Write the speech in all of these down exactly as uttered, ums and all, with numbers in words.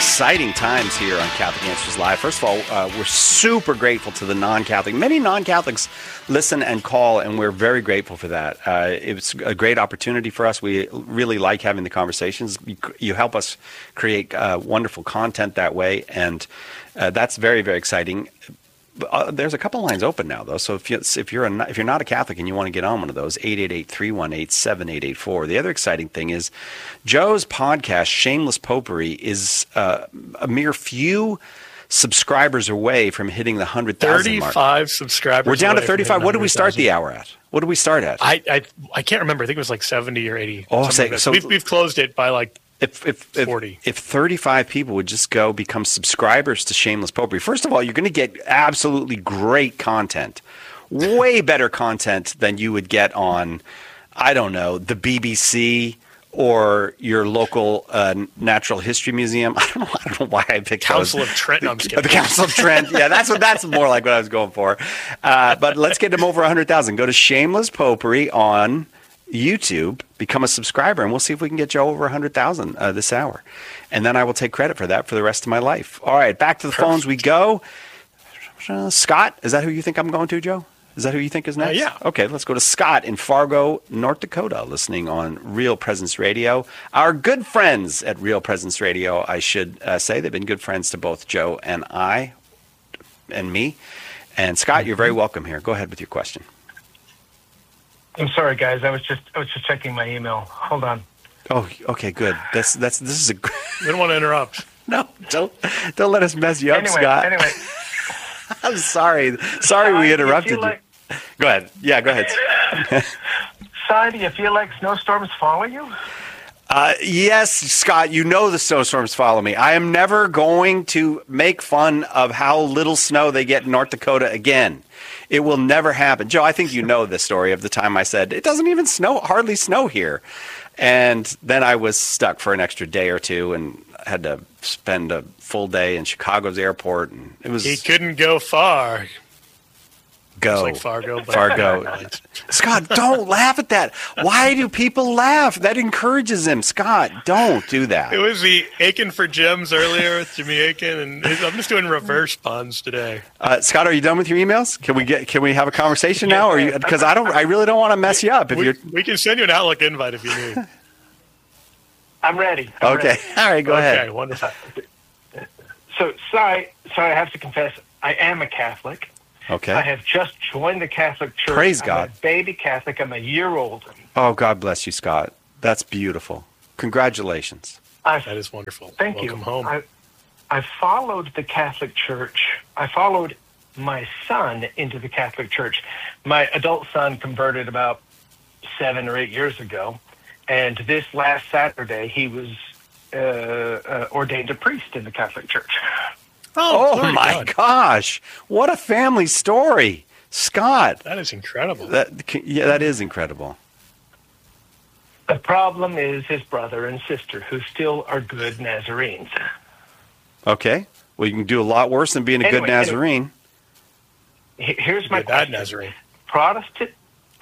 exciting times here on Catholic Answers Live. First of all, uh, we're super grateful to the non-Catholic. Many non-Catholics listen and call, and we're very grateful for that. Uh, it's a great opportunity for us. We really like having the conversations. You, you help us create uh, wonderful content that way, and uh, that's very, very exciting. Uh, there's a couple lines open now, though. So if you if you're a, if you're not a Catholic and you want to get on one of those, eight eight eight, three one eight, seven eight eight four. The other exciting thing is Joe's podcast, Shameless Popery, is uh, a mere few subscribers away from hitting the hundred thousand mark. Thirty-five subscribers. We're down to thirty-five. What did we start the hour at? What did we start at? I I, I can't remember. I think it was like seventy or eighty. Oh, say, like so we've, we've closed it by like. If if, if forty. If thirty-five people would just go become subscribers to Shameless Popery, first of all, you're going to get absolutely great content, way better content than you would get on, I don't know, the B B C or your local uh, Natural History Museum. I don't know. I don't know why I picked Council those. of Trent. No, I'm just kidding. The Council of Trent. Yeah, that's what. That's more like what I was going for. Uh, but let's get them over one hundred thousand. Go to Shameless Popery on YouTube, become a subscriber, and we'll see if we can get you over one hundred thousand uh, this hour. And then I will take credit for that for the rest of my life. All right, back to the Perfect. phones we go. Uh, Scott, is that who you think I'm going to, Joe? Is that who you think is next? Uh, yeah. Okay, let's go to Scott in Fargo, North Dakota, listening on Real Presence Radio. Our good friends at Real Presence Radio, I should uh, say. They've been good friends to both Joe and I and me. And Scott, mm-hmm. you're very welcome here. Go ahead with your question. I'm sorry, guys. I was just I was just checking my email. Hold on. Oh, okay, good. That's that's this is a. We don't want to interrupt. No, don't don't let us mess you up, anyway, Scott. Anyway, I'm sorry. Sorry, we interrupted you. Like, go ahead. Yeah, go ahead. Si, do you feel like snowstorms follow you? Uh, yes, Scott. You know the snowstorms follow me. I am never going to make fun of how little snow they get in North Dakota again. It will never happen. Joe, I think you know the story of the time I said, it doesn't even snow, hardly snow here. And then I was stuck for an extra day or two and had to spend a full day in Chicago's airport. And it was. He couldn't go far. Go. It's like Fargo. But Fargo. Scott, don't laugh at that. Why do people laugh? That encourages them. Scott, don't do that. It was the Aiken for Gems earlier with Jimmy Aiken, and I'm just doing reverse puns today. Uh, Scott, are you done with your emails? Can we get? Can we have a conversation now? Or because I don't, I really don't want to mess you up. If we, you're, we can send you an Outlook invite if you need. I'm ready. I'm okay. Ready. All right. Go okay, ahead. Okay. Wonderful. So, sorry, sorry. I have to confess, I am a Catholic. Okay. I have just joined the Catholic Church. Praise I'm God. a baby Catholic. I'm a year old. Oh, God bless you, Scott. That's beautiful. Congratulations. I've, that is wonderful. Thank Welcome you. home. I, I followed the Catholic Church. I followed my son into the Catholic Church. My adult son converted about seven or eight years ago. And this last Saturday, he was uh, uh, ordained a priest in the Catholic Church. Oh, oh my God. gosh. What a family story. Scott. That is incredible. That, yeah, that is incredible. The problem is his brother and sister, who still are good Nazarenes. Okay. Well, you can do a lot worse than being a anyway, good Nazarene. Anyway, here's my a question. Bad Nazarene. Protestant,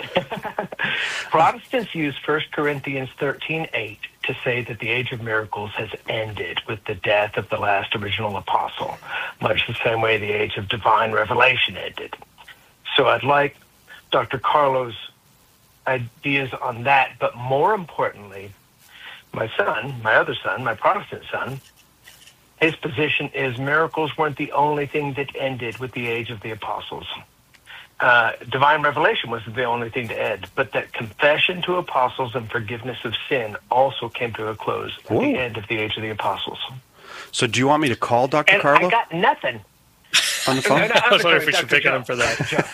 Protestants use First Corinthians thirteen eight to say that the age of miracles has ended with the death of the last original apostle, much the same way the age of divine revelation ended. So I'd like Doctor Carlo's ideas on that, but more importantly, my son, my other son, my Protestant son, his position is miracles weren't the only thing that ended with the age of the apostles. Uh, divine revelation was the only thing to end, but that confession to apostles and forgiveness of sin also came to a close at Whoa. the end of the age of the apostles. So do you want me to call Doctor And Carlo? I got nothing. On the phone? No, no, I was wondering if we should pick on him for that.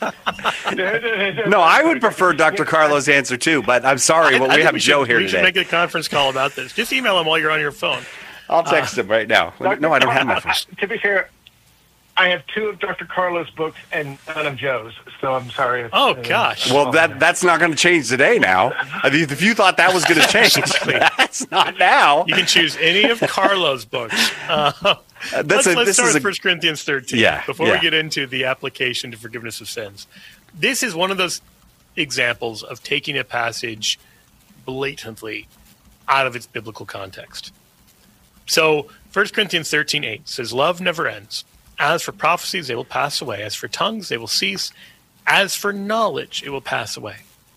No, I would prefer Doctor Carlo's answer too, but I'm sorry, but I, I we have we Joe should, here we today. We should make a conference call about this. Just email him while you're on your phone. I'll text uh, him right now. Doctor No, I don't have my phone. To be fair, I have two of Doctor Carlo's books and none of Joe's, so I'm sorry. If, oh, uh, gosh. Well, that that's not going to change today now. I mean, if you thought that was going to change, that's not now. You can choose any of Carlo's books. Uh, Uh, let's a, let's this start is with a, First Corinthians thirteen yeah, before yeah. we get into the application to forgiveness of sins. This is one of those examples of taking a passage blatantly out of its biblical context. So First Corinthians thirteen eight says, love never ends. As for prophecies, they will pass away. As for tongues, they will cease. As for knowledge, it will pass away.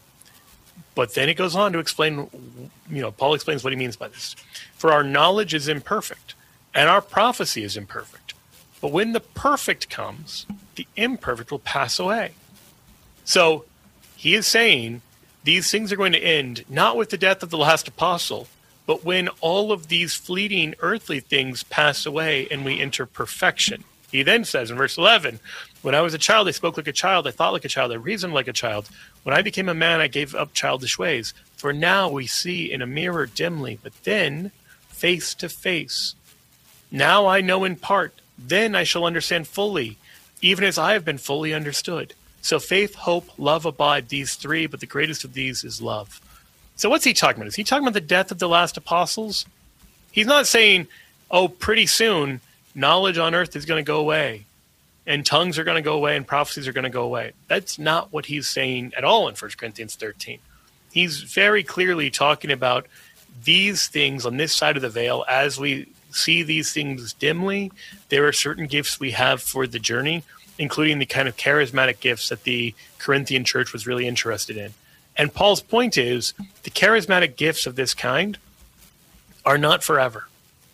But then it goes on to explain, you know, Paul explains what he means by this. For our knowledge is imperfect, and our prophecy is imperfect. But when the perfect comes, the imperfect will pass away. So he is saying these things are going to end not with the death of the last apostle, but when all of these fleeting earthly things pass away and we enter perfection. He then says in verse eleven, when I was a child, I spoke like a child, I thought like a child, I reasoned like a child. When I became a man, I gave up childish ways. For now we see in a mirror dimly, but then face to face. Now I know in part, then I shall understand fully, even as I have been fully understood. So faith, hope, love abide, these three, but the greatest of these is love. So what's he talking about? Is he talking about the death of the last apostles? He's not saying, oh, pretty soon, knowledge on earth is going to go away, and tongues are going to go away, and prophecies are going to go away. That's not what he's saying at all in First Corinthians thirteen. He's very clearly talking about these things on this side of the veil. As we see these things dimly, there are certain gifts we have for the journey, including the kind of charismatic gifts that the Corinthian church was really interested in. And Paul's point is the charismatic gifts of this kind are not forever.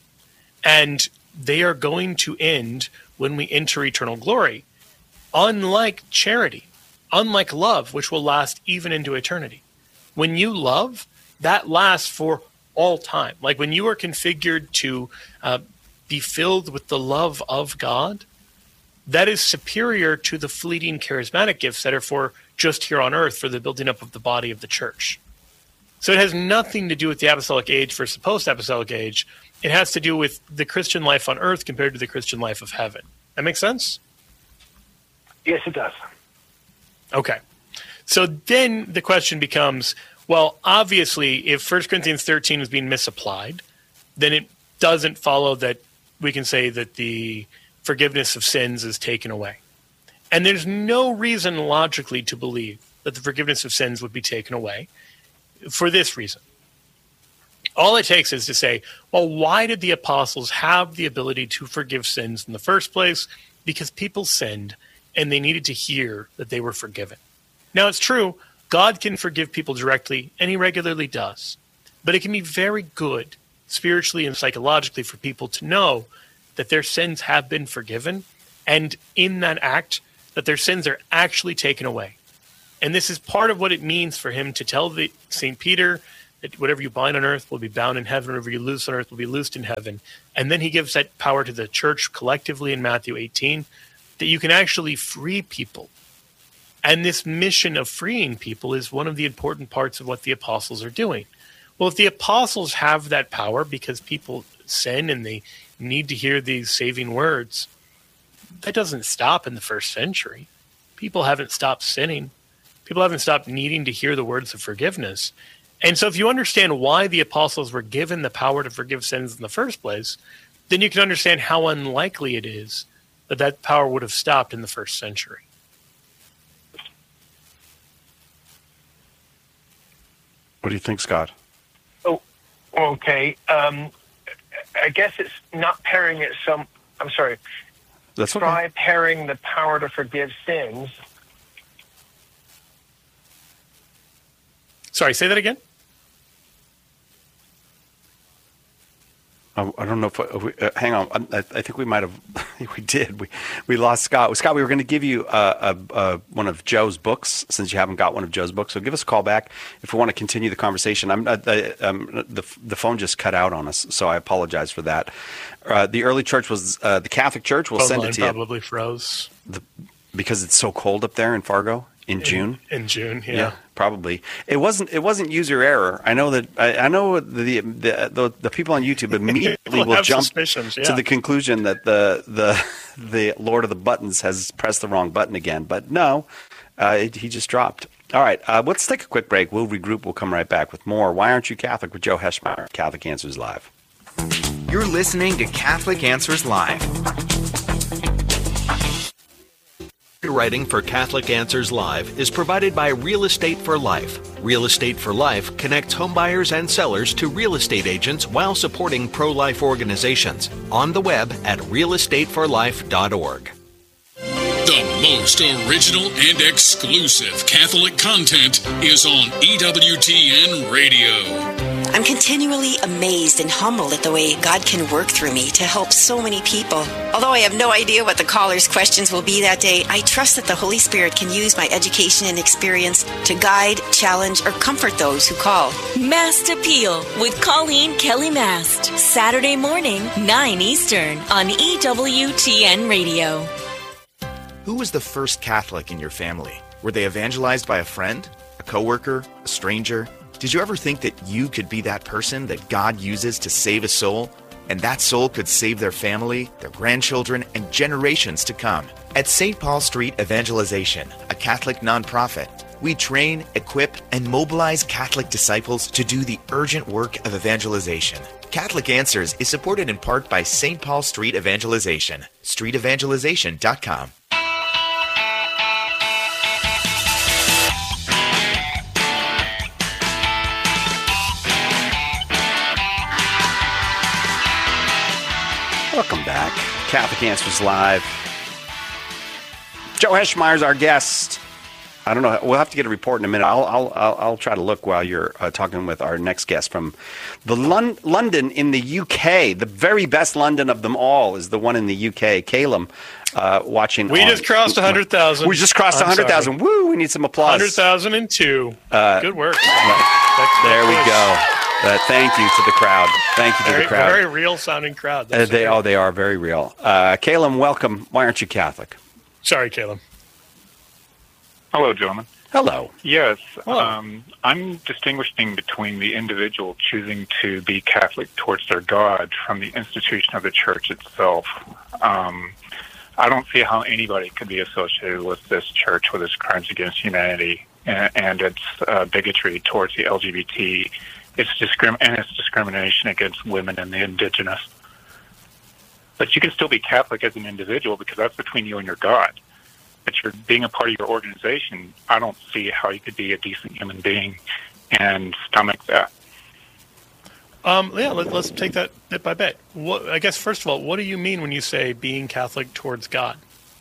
And they are going to end when we enter eternal glory. Unlike charity, unlike love, which will last even into eternity. When you love, that lasts for all time. Like when you are configured to uh, be filled with the love of God, that is superior to the fleeting charismatic gifts that are for just here on earth for the building up of the body of the church. So it has nothing to do with the apostolic age versus the post-apostolic age. It has to do with the Christian life on earth compared to the Christian life of heaven. That makes sense? Yes, it does. Okay. So then the question becomes, well, obviously, if First Corinthians thirteen is being misapplied, then it doesn't follow that we can say that the forgiveness of sins is taken away. And there's no reason logically to believe that the forgiveness of sins would be taken away for this reason. All it takes is to say, well, why did the apostles have the ability to forgive sins in the first place? Because people sinned and they needed to hear that they were forgiven. Now, it's true, God can forgive people directly, and he regularly does. But it can be very good spiritually and psychologically for people to know that their sins have been forgiven, and in that act, that their sins are actually taken away. And this is part of what it means for him to tell the Saint Peter that whatever you bind on earth will be bound in heaven, whatever you loose on earth will be loosed in heaven. And then he gives that power to the church collectively in Matthew eighteen, that you can actually free people. And this mission of freeing people is one of the important parts of what the apostles are doing. Well, if the apostles have that power because people sin and they need to hear these saving words, that doesn't stop in the first century. People haven't stopped sinning. People haven't stopped needing to hear the words of forgiveness. And so if you understand why the apostles were given the power to forgive sins in the first place, then you can understand how unlikely it is that that power would have stopped in the first century. What do you think, Scott? Oh, okay. Um, I guess it's not pairing it some. I'm sorry. That's okay. Try pairing the power to forgive sins. Sorry, say that again? I, I don't know if, if we, uh, hang on. I, I think we might have, we did. We we lost Scott. Scott, we were going to give you uh, a, a, one of Joe's books since you haven't got one of Joe's books. So give us a call back if we want to continue the conversation. I'm uh, the, um, the the phone just cut out on us, so I apologize for that. Uh, the early church was uh, the Catholic Church. We'll Phone send line it to you. Probably froze The, because it's so cold up there in Fargo in, in June. In June, yeah. Yeah, probably. It wasn't. It wasn't user error. I know that. I, I know the, the the the people on YouTube immediately will jump suspicions, yeah. to the conclusion that the the the Lord of the Buttons has pressed the wrong button again. But no, uh, it, he just dropped. All right, uh, let's take a quick break. We'll regroup. We'll come right back with more. Why Aren't You Catholic? With Joe Heschmeyer, Catholic Answers Live. You're listening to Catholic Answers Live. Writing for Catholic Answers Live is provided by Real Estate for Life. Real Estate for Life connects homebuyers and sellers to real estate agents while supporting pro-life organizations. On the web at real estate for life dot org. The most original and exclusive Catholic content is on E W T N Radio. I'm continually amazed and humbled at the way God can work through me to help so many people. Although I have no idea what the callers' questions will be that day, I trust that the Holy Spirit can use my education and experience to guide, challenge, or comfort those who call. Mast Appeal with Colleen Kelly Mast. Saturday morning, nine Eastern on E W T N Radio. Who was the first Catholic in your family? Were they evangelized by a friend, a coworker, a stranger? Did you ever think that you could be that person that God uses to save a soul? And that soul could save their family, their grandchildren, and generations to come. At Saint Paul Street Evangelization, a Catholic nonprofit, we train, equip, and mobilize Catholic disciples to do the urgent work of evangelization. Catholic Answers is supported in part by Saint Paul Street Evangelization, street evangelization dot com. Welcome back. Catholic Answers Live. Joe Heschmeyer's our guest. I don't know. We'll have to get a report in a minute. I'll I'll I'll, I'll try to look while you're uh, talking with our next guest from the Lon- London in the U K. The very best London of them all is the one in the U K. Caleb, uh, watching. We on, just crossed one hundred thousand. We just crossed one hundred thousand. Woo! We need some applause. one hundred thousand two. Uh, Good work. There we go. Uh, thank you to the crowd. Thank you to very, the crowd. Very real sounding crowd. Uh, they, oh, they are very real. Uh, Caleb, welcome. Why aren't you Catholic? Sorry, Caleb. Hello, gentlemen. Hello. Yes. Hello. Um, I'm distinguishing between the individual choosing to be Catholic towards their God from the institution of the church itself. Um, I don't see how anybody could be associated with this church with its crimes against humanity and, and its uh, bigotry towards the L G B T. It's discrim- and it's discrimination against women and the indigenous. But you can still be Catholic as an individual because that's between you and your God. But you're being a part of your organization, I don't see how you could be a decent human being and stomach that. Um, yeah, let, let's take that bit by bit. What, I guess, first of all, what do you mean when you say being Catholic towards God?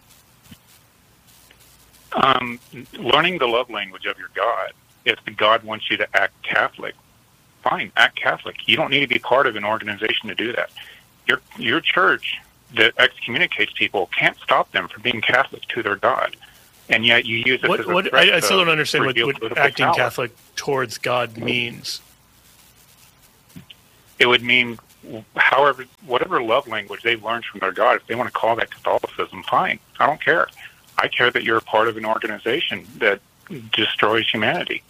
Um, learning the love language of your God. If the God wants you to act Catholic, fine, act Catholic. You don't need to be part of an organization to do that. Your your church that excommunicates people can't stop them from being Catholic to their God, and yet you use it what, as a what, threat I, I still to don't understand what, reveal what political acting power. Catholic towards God means. It would mean, however, whatever love language they've learned from their God, if they want to call that Catholicism, fine. I don't care. I care that you're a part of an organization that destroys humanity.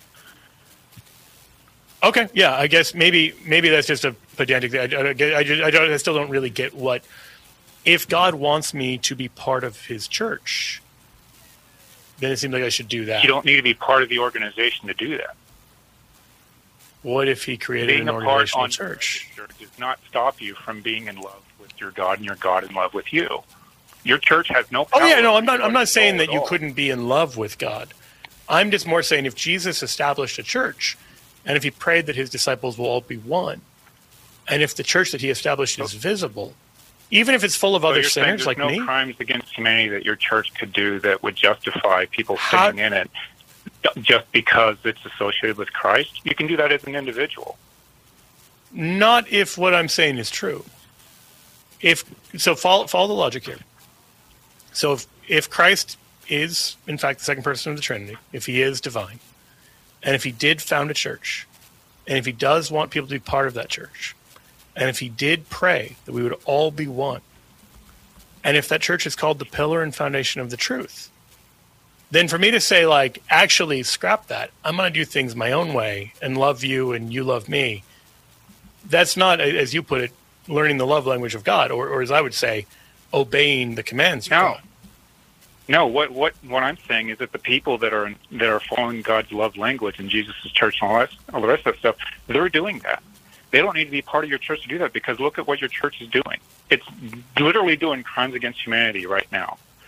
Okay, yeah, I guess maybe maybe that's just a pedantic thing. I, I, I, just, I, don't, I still don't really get what... If God wants me to be part of his church, then it seems like I should do that. You don't need to be part of the organization to do that. What if he created Being an a part organizational on church? Does not stop you from being in love with your God and your God in love with you. Your church has no power. Oh yeah, no, I'm not. I'm not saying that at you all. couldn't be in love with God. I'm just more saying if Jesus established a church, and if he prayed that his disciples will all be one, and if the church that he established is visible, even if it's full of So other you're saying sinners there's like no me, crimes against humanity that your church could do that would justify people How- sitting in it just because it's associated with Christ? You can do that as an individual. not if what I'm saying is true. If so, follow follow the logic here. So if if Christ is in fact the second person of the Trinity, if he is divine, and if he did found a church, and if he does want people to be part of that church, and if he did pray that we would all be one, and if that church is called the pillar and foundation of the truth, then for me to say, like, actually scrap that, I'm going to do things my own way and love you and you love me, that's not, as you put it, learning the love language of God, or, or as I would say, obeying the commands of No. God. No, what what what I'm saying is that the people that are that are following God's love language in Jesus' church and all, that, all the rest of that stuff, they're doing that. They don't need to be part of your church to do that, because look at what your church is doing. It's literally doing crimes against humanity right now.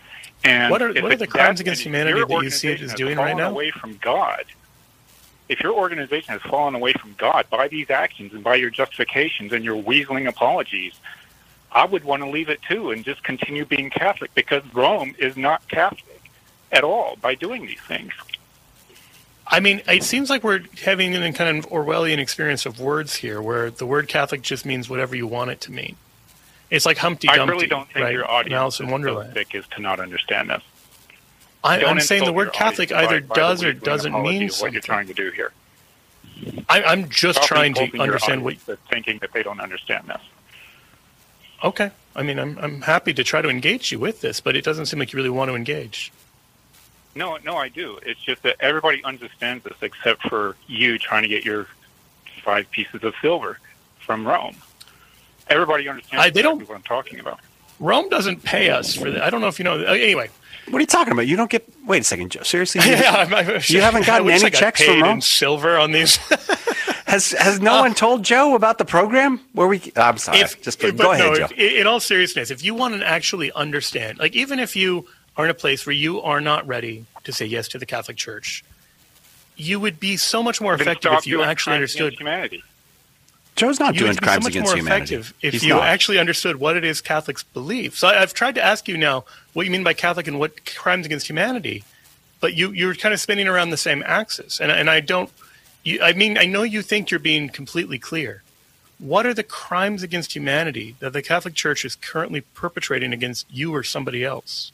And what are, if what are it's the crimes that- against if humanity your that you see it organization as has doing right fallen now? away from God, if your organization has fallen away from God by these actions and by your justifications and your weaseling apologies, I would want to leave it too and just continue being Catholic, because Rome is not Catholic at all by doing these things. I mean, it seems like we're having an kind of Orwellian experience of words here, where the word Catholic just means whatever you want it to mean. It's like Humpty Dumpty, I really don't think right? your in audience Alice in is Wonderland. so thick as to not understand this. I, Don't I'm saying the insult word your Catholic audience either by- by does the or weaseling doesn't apology mean of what something. you're trying to do here. I, I'm just Stop trying to insulting your understand what. audience that's thinking that they don't understand this. Okay, I mean, I'm I'm happy to try to engage you with this, but it doesn't seem like you really want to engage. No, no, I do. It's just that everybody understands this except for you trying to get your five pieces of silver from Rome. Everybody understands I- they exactly don't- what I'm talking about. Rome doesn't pay us for that. I don't know if you know. uh, Anyway, What are you talking about? You don't get. Wait a second, Joe. Seriously, you, yeah, I'm, I'm, you haven't gotten I wish any I got checks paid from Rome? in silver on these. Has has no one told Joe about the program? Where we? I'm sorry. If, Just but go ahead, no, Joe. if- in all seriousness, if you want to actually understand, like even if you are in a place where you are not ready to say yes to the Catholic Church, you would be so much more Then effective stop if you doing actually crimes against understood. humanity. Joe's not You doing would be crimes so much against more humanity. effective if He's you not. actually understood what it is Catholics believe. So I, I've tried to ask you now what you mean by Catholic and what crimes against humanity, but you you're kind of spinning around the same axis, and and I don't. You, I mean, I know you think you're being completely clear. What are the crimes against humanity that the Catholic Church is currently perpetrating against you or somebody else?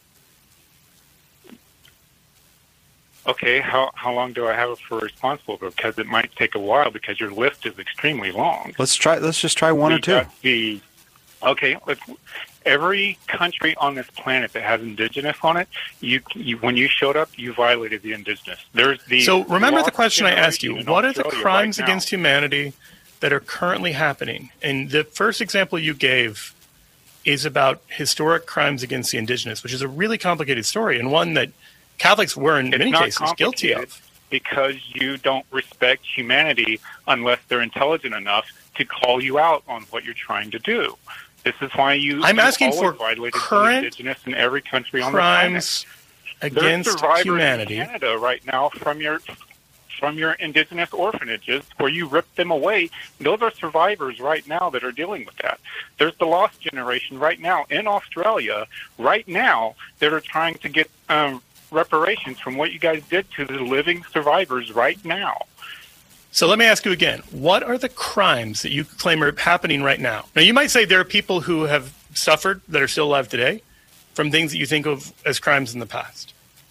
Okay, how how long do I have for responsible? Because it might take a while because your list is extremely long. Let's try. Let's just try one We or two. got the okay. Let's, every country on this planet that has indigenous on it, you, you when you showed up, you violated the indigenous. There's the So remember the lost question I asked you. generation in What are the Australia crimes right now. against humanity that are currently happening? And the first example you gave is about historic crimes against the indigenous, which is a really complicated story and one that Catholics were in It's many not cases guilty complicated of. because you don't respect humanity unless they're intelligent enough to call you out on what you're trying to do. This is why you. I'm you've asking always for violated the current indigenous in every country on crimes the planet. There's against survivors humanity. in Canada right now from your from your indigenous orphanages where you ripped them away. Those are survivors right now that are dealing with that. There's the lost generation right now in Australia right now that are trying to get um, reparations from what you guys did to the living survivors right now. So let me ask you again, what are the crimes that you claim are happening right now? Now, you might say there are people who have suffered that are still alive today from things that you think of as crimes in the past.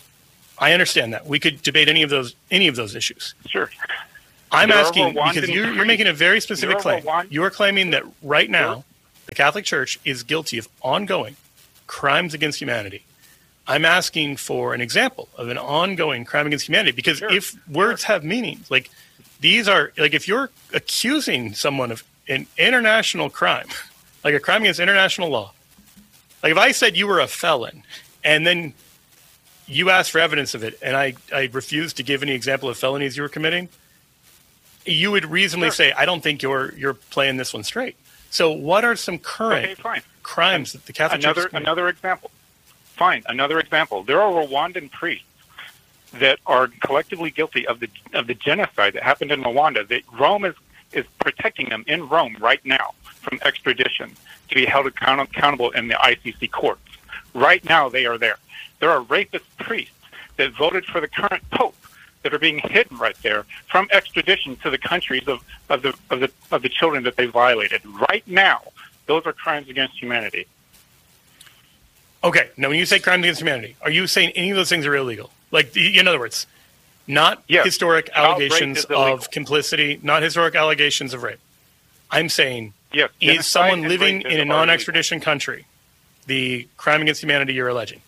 I understand that. We could debate any of those any of those issues. Sure. I'm There are asking Rwandan because you're, you're priests. making a very specific There are claim. Rwand- You are claiming that right now Sure. the Catholic Church is guilty of ongoing crimes against humanity. I'm asking for an example of an ongoing crime against humanity because Sure. if words have meanings, like these are like if you're accusing someone of an international crime, like a crime against international law, like if I said you were a felon and then you asked for evidence of it and I, I refused to give any example of felonies you were committing, you would reasonably Sure. say, I don't think you're you're playing this one straight. So what are some current Okay, fine. crimes that the Catholic Church Another is committing? another example. Fine, another example. There are Rwandan priests that are collectively guilty of the of the genocide that happened in Rwanda. That Rome is is protecting them in Rome right now from extradition to be held account- accountable in the I C C courts. Right now, they are there. There are rapist priests that voted for the current pope that are being hidden right there from extradition to the countries of, of the of the of the children that they violated. Right now, those are crimes against humanity. Okay, now when you say crimes against humanity, are you saying any of those things are illegal? Like, the- in other words, not Yes. historic Child rape allegations is illegal. of complicity, not historic allegations of rape. I'm saying, Yes, is genocide someone and living rape in a is non-extradition country the crime against humanity you're alleging?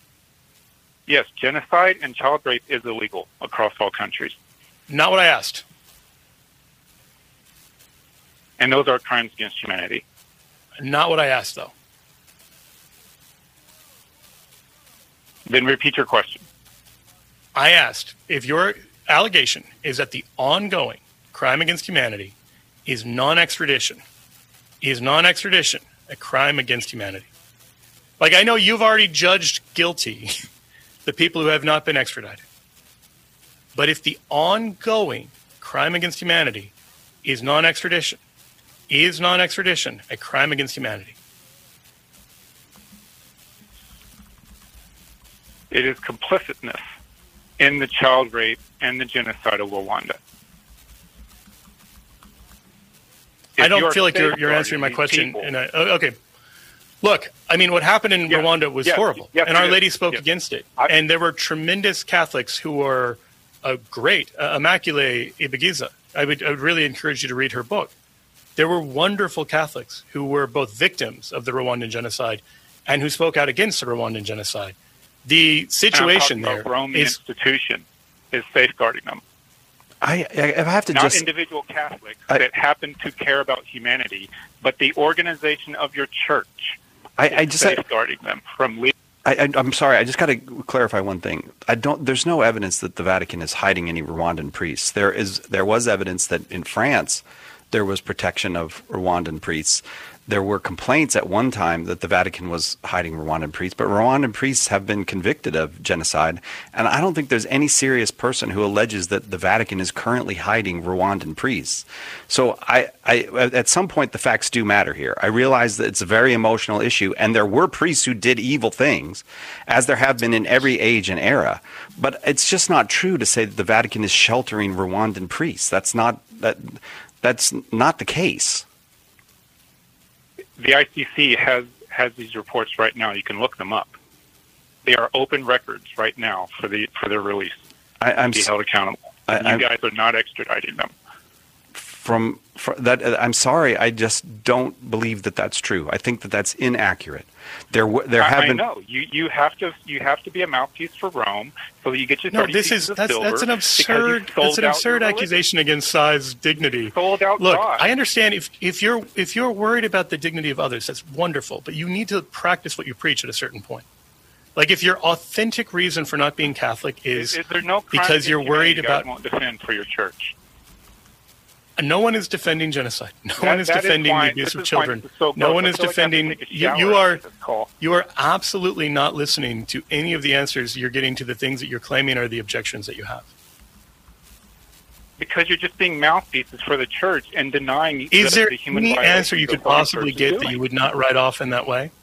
Yes, genocide and child rape is illegal across all countries. Not what I asked. And those are crimes against humanity. Not what I asked, though. Then repeat your question. I asked if your allegation is that the ongoing crime against humanity is non-extradition. Is non-extradition a crime against humanity? Like, I know you've already judged guilty the people who have not been extradited. But if the ongoing crime against humanity is non-extradition, is non-extradition a crime against humanity? It is complicitness in the child rape and the genocide of Rwanda. If I don't you feel like you're, you're safeguarding answering my these question. people- In a, oh, okay. Look, I mean, what happened in Yes, Rwanda was yes, horrible. yes, and it Our is. Lady spoke Yes. against it. I- and there were tremendous Catholics who were uh, great. Uh, Immaculée Ibagiza. I would, I would really encourage you to read her book. There were wonderful Catholics who were both victims of the Rwandan genocide and who spoke out against the Rwandan genocide. The situation and I'm there talking about Rome, the is institution, is safeguarding them. I, I I have to Not just individual Catholics I- that happen to care about humanity, but the organization of your church I, is I just I, safeguarding them from leaving. I, I'm sorry. I just got to clarify one thing. I don't. There's no evidence that the Vatican is hiding any Rwandan priests. There is. There was evidence that in France, there was protection of Rwandan priests. There were complaints at one time that the Vatican was hiding Rwandan priests, but Rwandan priests have been convicted of genocide, and I don't think there's any serious person who alleges that the Vatican is currently hiding Rwandan priests. So I, I, at some point, the facts do matter here. I realize that it's a very emotional issue, and there were priests who did evil things, as there have been in every age and era. But it's just not true to say that the Vatican is sheltering Rwandan priests. That's not that. That's not the case. The I C C has has these reports right now. You can look them up. They are open records right now for the for their release. I, I'm to be s- held accountable. I- you I'm- guys are not extraditing them. From, from that, I'm sorry. I just don't believe that that's true. I think that that's inaccurate. There, w- there have I, I been. know you. You have to. You have to be a mouthpiece for Rome, so that you get your no. thirty This pieces is of that's silver that's an because you absurd sold that's an out absurd your religion. accusation against Sai's dignity. Sold out Look, God. I understand if if you're if you're worried about the dignity of others, that's wonderful. But you need to practice what you preach at a certain point. Like if your authentic reason for not being Catholic is, Is, is there no crime because against you're worried humanity you guys about won't defend for your church? no one is defending genocide. No That- one is that is defending why- the abuse this of is why children. this is so No close. one I is feel like I have to defending take a you. shower You are after this call. you are absolutely not listening to any of the answers you're getting to the things that you're claiming are the objections that you have. Because you're just being mouthpieces for the church and denying Is the, there the human any violations answer you of could what the possibly church is get that doing. you would not write off in that way?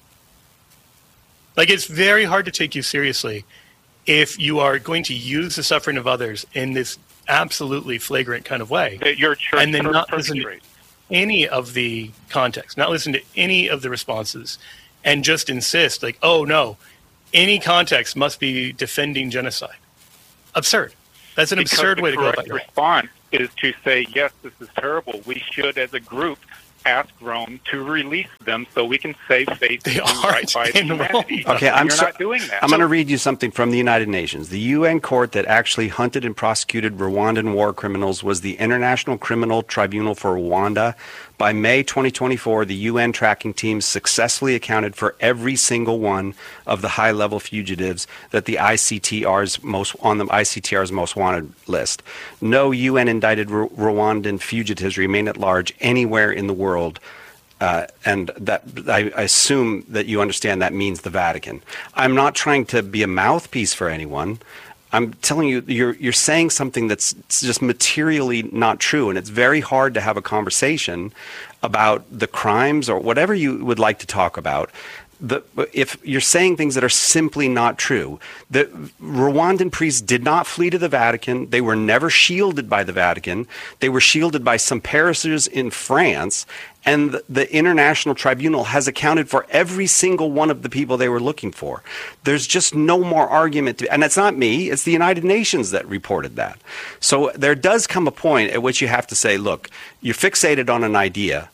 Like, it's very hard to take you seriously if you are going to use the suffering of others in this absolutely flagrant kind of way, that your church and then per- not listen to perpetrates. any of the context, not listen to any of the responses, and just insist, like, oh, no, any context must be defending genocide. Absurd. That's an Because absurd the way to go correct about your life. response is to say, yes, this is terrible. We should, as a group, ask Rome to release them so we can save faith They and do aren't right by in humanity. Rome. Okay, And I'm you're so- not doing that. I'm going to read you something from the United Nations. The U N court that actually hunted and prosecuted Rwandan war criminals was the International Criminal Tribunal for Rwanda. By May twenty twenty-four, the U N tracking team successfully accounted for every single one of the high-level fugitives that the I C T R's most on the I C T R's most wanted list. No U N indicted R- Rwandan fugitives remain at large anywhere in the world. Uh, and that I, I assume that you understand that means the Vatican. I'm not trying to be a mouthpiece for anyone. I'm telling you, you're you're saying something that's just materially not true, and it's very hard to have a conversation about the crimes or whatever you would like to talk about. The, if you're saying things that are simply not true, the Rwandan priests did not flee to the Vatican. They were never shielded by the Vatican. They were shielded by some parishes in France, and the, the International Tribunal has accounted for every single one of the people they were looking for. There's just no more argument to, and it's not me, it's the United Nations that reported that. So there does come a point at which you have to say, look, you're fixated on an idea.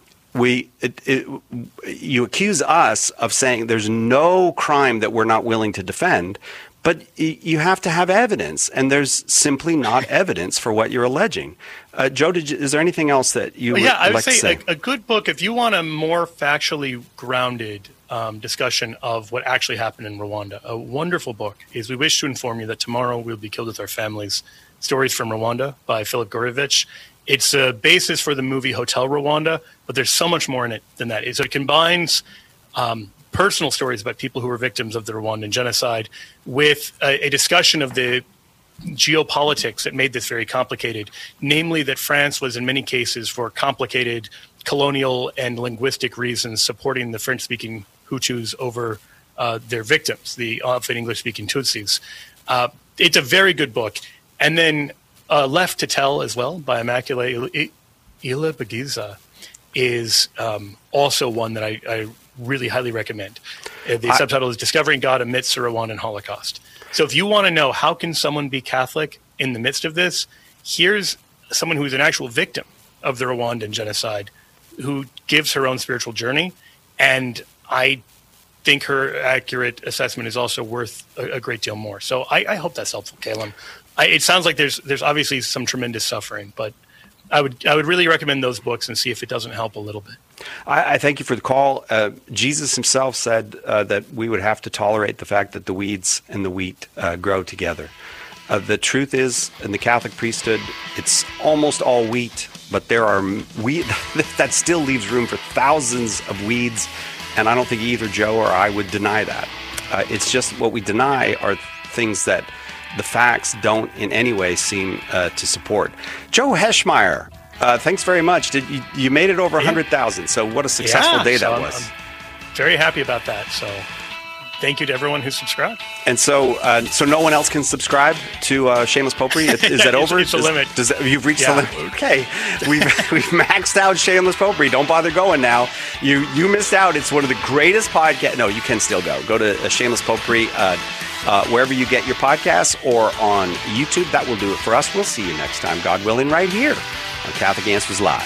We, it, it, you accuse us of saying there's no crime that we're not willing to defend, but y- you have to have evidence, and there's simply not evidence for what you're alleging. Uh, Joe, did you, is there anything else that you Well, would yeah, I would like to say say? a, a good book, if you want a more factually grounded um, discussion of what actually happened in Rwanda, a wonderful book is We Wish to Inform You That Tomorrow We'll Be Killed with Our Families, Stories from Rwanda by Philip Gurevich. It's a basis for the movie Hotel Rwanda, but there's so much more in it than that. So it combines um, personal stories about people who were victims of the Rwandan genocide, with a, a discussion of the geopolitics that made this very complicated, namely that France was in many cases, for complicated colonial and linguistic reasons, supporting the French-speaking Hutus over uh, their victims, the often English-speaking Tutsis. Uh, it's a very good book. And then uh, Left to Tell as well, by Immaculée Ilibagiza, is um, also one that I, I really highly recommend. Uh, the I, subtitle is Discovering God Amidst the Rwandan Holocaust. So if you want to know how can someone be Catholic in the midst of this, here's someone who's an actual victim of the Rwandan genocide who gives her own spiritual journey. And I think her accurate assessment is also worth a, a great deal more. So I, I hope that's helpful, Caleb. I, it sounds like there's there's obviously some tremendous suffering, but I would I would really recommend those books and see if it doesn't help a little bit. I, I thank you for the call. Uh, Jesus himself said uh, that we would have to tolerate the fact that the weeds and the wheat uh, grow together. Uh, the truth is, in the Catholic priesthood, it's almost all wheat, but there are weed that still leaves room for thousands of weeds, and I don't think either Joe or I would deny that. Uh, it's just what we deny are things that the facts don't in any way seem uh, to support. Joe Heschmeyer, uh, thanks very much. Did you, you made it over one hundred thousand, so what a successful yeah, day so that I'm, was. I'm very happy about that, so thank you to everyone who subscribed. And so uh, so no one else can subscribe to uh, Shameless Potpourri? Is, is that over? It's a is, limit. Does that, you've reached yeah. the limit? Okay. We've, we've maxed out Shameless Potpourri. Don't bother going now. You you missed out. It's one of the greatest podcasts. No, you can still go. Go to uh, Shameless Potpourri, uh, uh, wherever you get your podcasts, or on YouTube. That will do it for us. We'll see you next time, God willing, right here on Catholic Answers Live.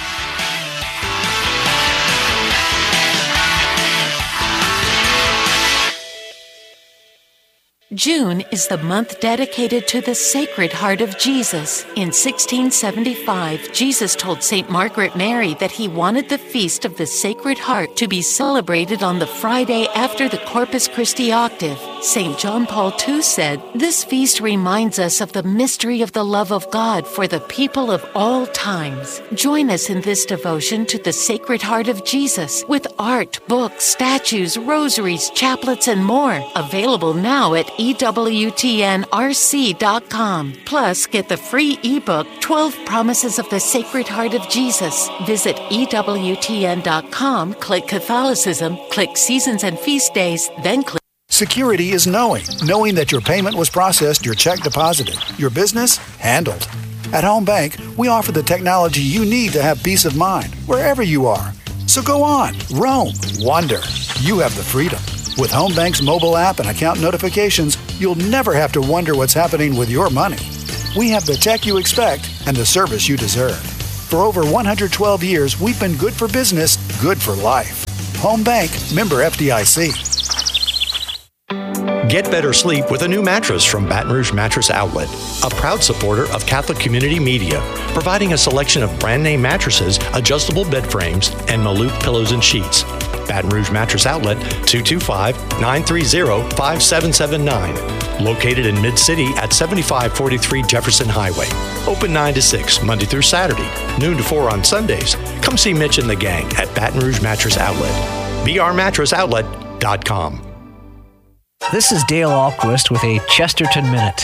June is the month dedicated to the Sacred Heart of Jesus. In sixteen seventy-five, Jesus told Saint Margaret Mary that he wanted the Feast of the Sacred Heart to be celebrated on the Friday after the Corpus Christi octave. Saint John Paul the Second said, "This feast reminds us of the mystery of the love of God for the people of all times." Join us in this devotion to the Sacred Heart of Jesus with art, books, statues, rosaries, chaplets, and more. Available now at E W T N R C dot com. Plus, get the free ebook, twelve Promises of the Sacred Heart of Jesus. Visit E W T N dot com, click Catholicism, click Seasons and Feast Days, then click. Security is knowing. Knowing that your payment was processed, your check deposited, your business handled. At Home Bank, we offer the technology you need to have peace of mind wherever you are. So go on, roam, wander. You have the freedom. With Home Bank's mobile app and account notifications, you'll never have to wonder what's happening with your money. We have the tech you expect and the service you deserve. For over one hundred twelve years, we've been good for business, good for life. Home Bank, member F D I C. Get better sleep with a new mattress from Baton Rouge Mattress Outlet, a proud supporter of Catholic Community Media, providing a selection of brand name mattresses, adjustable bed frames, and Malouf pillows and sheets. Baton Rouge Mattress Outlet, two two five, nine three zero, five seven seven nine. Located in Mid-City at seventy-five forty-three Jefferson Highway. Open nine to six, Monday through Saturday, noon to four on Sundays. Come see Mitch and the gang at Baton Rouge Mattress Outlet. B R mattress outlet dot com. This is Dale Ahlquist with a Chesterton Minute.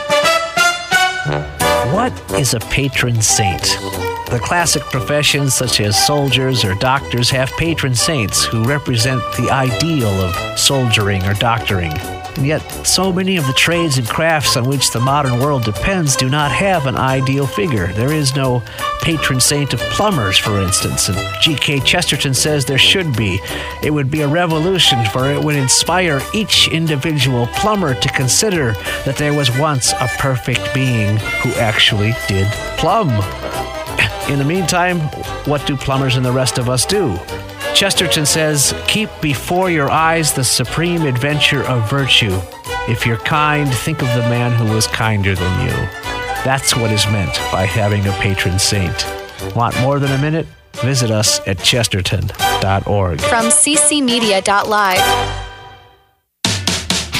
What is a patron saint? The classic professions such as soldiers or doctors have patron saints who represent the ideal of soldiering or doctoring. And yet, so many of the trades and crafts on which the modern world depends do not have an ideal figure. There is no patron saint of plumbers, for instance, and G K Chesterton says there should be. It would be a revolution, for it would inspire each individual plumber to consider that there was once a perfect being who actually did plumb. In the meantime, what do plumbers and the rest of us do? Chesterton says, keep before your eyes the supreme adventure of virtue. If you're kind, think of the man who was kinder than you. That's what is meant by having a patron saint. Want more than a minute? Visit us at chesterton dot org. From c c media dot live.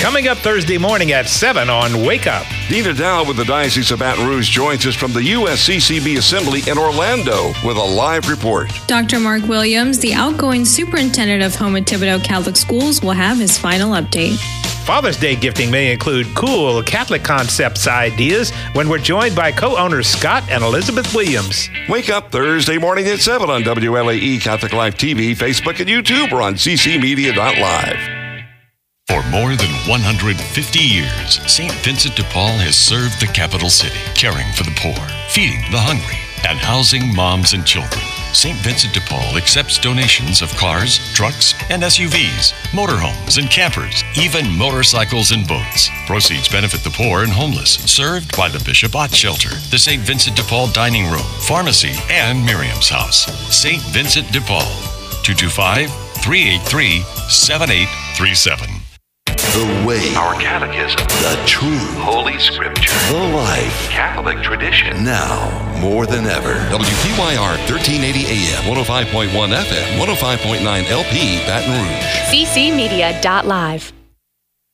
coming up Thursday morning at seven on Wake Up. Dina Dow with the Diocese of Baton Rouge joins us from the U S C C B Assembly in Orlando with a live report. Doctor Mark Williams, the outgoing superintendent of Houma Thibodaux Catholic Schools, will have his final update. Father's Day gifting may include cool Catholic concepts ideas when we're joined by co-owners Scott and Elizabeth Williams. Wake up Thursday morning at seven on W L A E Catholic Life T V, Facebook, and YouTube, or on c c media dot live. For more than one hundred fifty years, Saint Vincent de Paul has served the capital city, caring for the poor, feeding the hungry, and housing moms and children. Saint Vincent de Paul accepts donations of cars, trucks, and S U Vs, motorhomes and campers, even motorcycles and boats. Proceeds benefit the poor and homeless, served by the Bishop Ott Shelter, the Saint Vincent de Paul Dining Room, Pharmacy, and Miriam's House. Saint Vincent de Paul, two two five, three eight three, seven eight three seven. The Way, our catechism, the true Holy Scripture, the life, Catholic tradition, now more than ever. W P Y R thirteen eighty A M, one oh five point one F M, one oh five point nine L P, Baton Rouge. c c media dot live.